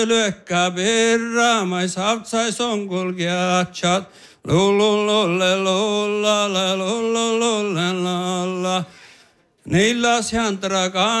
Lyökkää birra, mai savtsai sonkul giacciat. Lulla, Niillä siantrakaan.